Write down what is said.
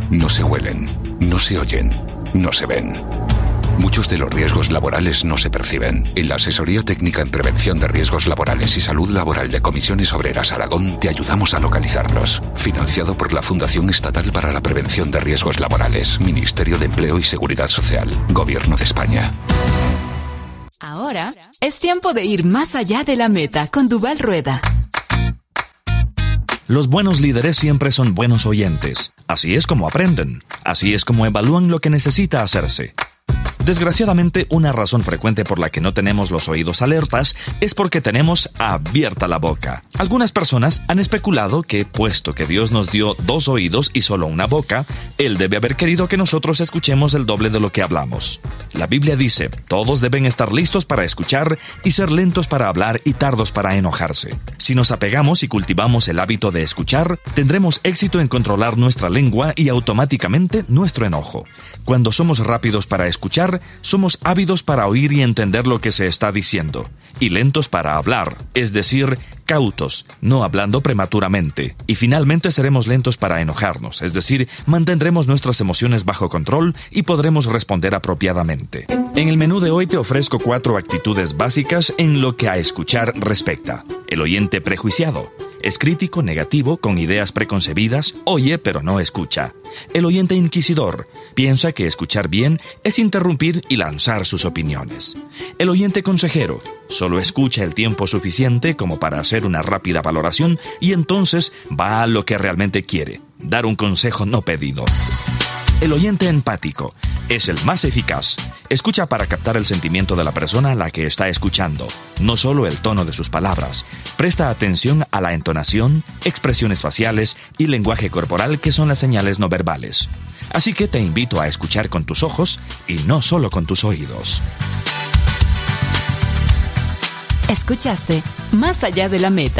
no se huelen, no se oyen, no se ven. Muchos de los riesgos laborales no se perciben. En la Asesoría Técnica en Prevención de Riesgos Laborales y Salud Laboral de Comisiones Obreras Aragón te ayudamos a localizarlos. Financiado por la Fundación Estatal para la Prevención de Riesgos Laborales, Ministerio de Empleo y Seguridad Social, Gobierno de España. Ahora es tiempo de ir más allá de la meta con Duval Rueda. Los buenos líderes siempre son buenos oyentes. Así es como aprenden. Así es como evalúan lo que necesita hacerse. Desgraciadamente, una razón frecuente por la que no tenemos los oídos alertas es porque tenemos abierta la boca. Algunas personas han especulado que, puesto que Dios nos dio 2 oídos y solo una boca, Él debe haber querido que nosotros escuchemos el doble de lo que hablamos. La Biblia dice, todos deben estar listos para escuchar y ser lentos para hablar y tardos para enojarse. Si nos apegamos y cultivamos el hábito de escuchar, tendremos éxito en controlar nuestra lengua y automáticamente nuestro enojo. Cuando somos rápidos para escuchar, somos ávidos para oír y entender lo que se está diciendo, y lentos para hablar, es decir, cautos, no hablando prematuramente. Y finalmente seremos lentos para enojarnos, es decir, mantendremos nuestras emociones bajo control y podremos responder apropiadamente. En el menú de hoy te ofrezco 4 actitudes básicas en lo que a escuchar respecta. El oyente prejuiciado. Es crítico, negativo, con ideas preconcebidas, oye pero no escucha. El oyente inquisidor. Piensa que escuchar bien es interrumpir y lanzar sus opiniones. El oyente consejero. Solo escucha el tiempo suficiente como para hacer una rápida valoración y entonces va a lo que realmente quiere, dar un consejo no pedido. El oyente empático es el más eficaz. Escucha para captar el sentimiento de la persona a la que está escuchando, no solo el tono de sus palabras. Presta atención a la entonación, expresiones faciales y lenguaje corporal, que son las señales no verbales. Así que te invito a escuchar con tus ojos y no solo con tus oídos. Escuchaste Más allá de la meta